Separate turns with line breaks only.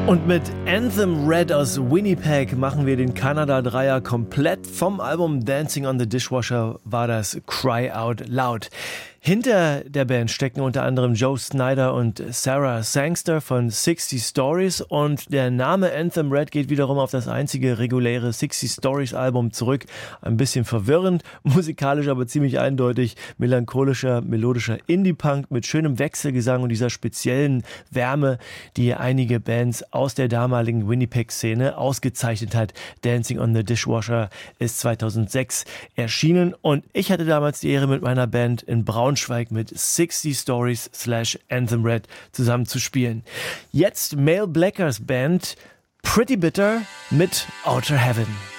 Und mit Anthem Red aus Winnipeg machen wir den Kanada-Dreier komplett. Vom Album Dancing on the Dishwasher war das Cry Out Loud. Hinter der Band stecken unter anderem Joe Snyder und Sarah Sangster von 60 Stories und der Name Anthem Red geht wiederum auf das einzige reguläre 60 Stories Album zurück. Ein bisschen verwirrend, musikalisch aber ziemlich eindeutig, melancholischer, melodischer Indie-Punk mit schönem Wechselgesang und dieser speziellen Wärme, die einige Bands aus der damaligen Winnipeg-Szene ausgezeichnet hat. Dancing on the Dishwasher ist 2006 erschienen und ich hatte damals die Ehre, mit meiner Band in Braunschweig mit 60 Stories / Anthem Red zusammen zu spielen. Jetzt Male Blackers Band Pretty Bitter mit Outer Heaven.